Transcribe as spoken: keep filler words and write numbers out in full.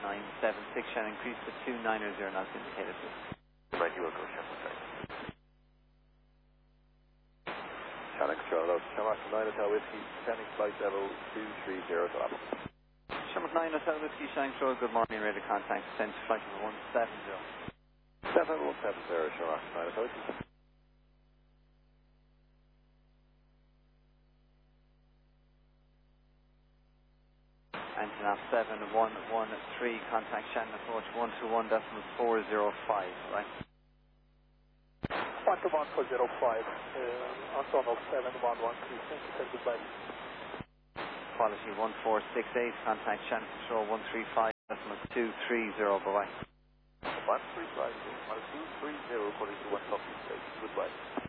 nine seven six, Shannon, increase to two nine zero knots indicated, please. Right, you will go, Shannon, sorry. Shannon, control, Shamrock nine Hotel Whiskey, descending flight level two three zero to level. Shamrock nine Hotel Whiskey, Shannon, control, good morning, radio contact, descend to flight level one seven zero. seven one seven zero, Shamrock nine Hotel Whiskey. Antonov seven one one three, contact Shannon approach one two one decimal four zero five, right? one two one four zero five, uh, Antonov seven one one three, thank you, sir, goodbye. Quality one four six eight, contact Shannon control one three five decimal two three zero, bye bye. one three five, one two three zero, according to one copy, goodbye.